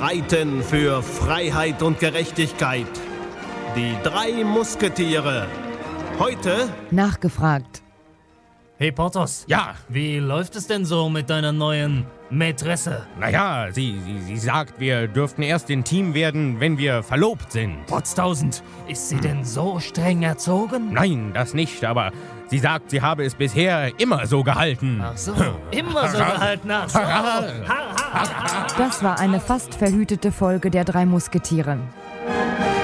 streiten für Freiheit und Gerechtigkeit. Die 3 Musketiere. Heute Nachgefragt. Hey Porthos. Ja. Wie läuft es denn so mit deiner neuen Mätresse? Naja, sie sagt, wir dürften erst ein Team werden, wenn wir verlobt sind. Potztausend, ist sie denn so streng erzogen? Nein, das nicht, aber sie sagt, sie habe es bisher immer so gehalten. Ach so, immer so gehalten. Ach so. Das war eine fast verhütete Folge der 3 Musketiere.